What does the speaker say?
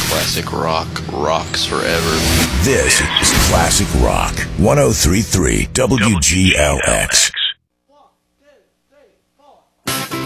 Classic rock rocks forever. This is Classic Rock 103.3 WGLX.